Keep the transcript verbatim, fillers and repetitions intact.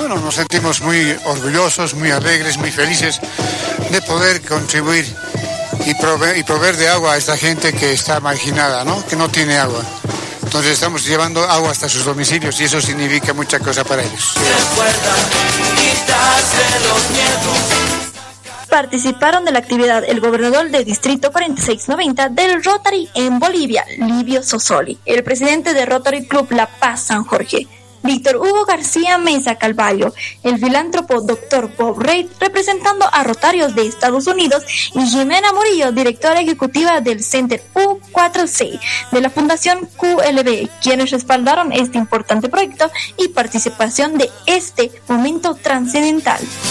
Bueno, nos sentimos muy orgullosos, muy alegres, muy felices de poder contribuir y proveer, y proveer de agua a esta gente que está marginada, ¿no? Que no tiene agua. Entonces estamos llevando agua hasta sus domicilios y eso significa mucha cosa para ellos. Participaron de la actividad el gobernador del distrito cuarenta y seis noventa del Rotary en Bolivia, Livio Sossoli, el presidente de Rotary Club La Paz San Jorge, Víctor Hugo García Mesa Calvallo, el filántropo doctor Bob Reid, representando a Rotarios de Estados Unidos, y Jimena Murillo, directora ejecutiva del Center U cuatro C de la Fundación Q L B, quienes respaldaron este importante proyecto y participación de este momento trascendental.